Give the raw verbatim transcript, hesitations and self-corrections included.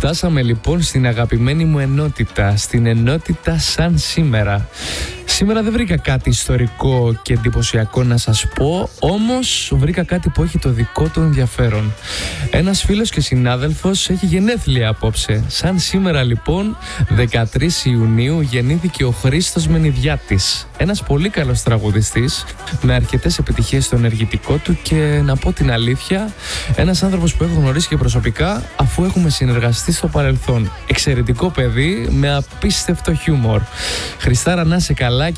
Φτάσαμε λοιπόν στην αγαπημένη μου ενότητα, στην ενότητα σαν σήμερα. Σήμερα δεν βρήκα κάτι ιστορικό και εντυπωσιακό να σας πω, όμως βρήκα κάτι που έχει το δικό του ενδιαφέρον. Ένας φίλος και συνάδελφος έχει γενέθλια απόψε. Σαν σήμερα λοιπόν, δεκατρείς Ιουνίου, γεννήθηκε ο Χρήστος Μενιδιάτης. Ένας πολύ καλός τραγουδιστής, με αρκετές επιτυχίες στο ενεργητικό του και να πω την αλήθεια, ένας άνθρωπος που έχω γνωρίσει και προσωπικά, αφού έχουμε συνεργαστεί στο παρελθόν. Εξαιρετικό παιδί με απίστευτο χιούμορ. Χριστάρα, να είσαι καλά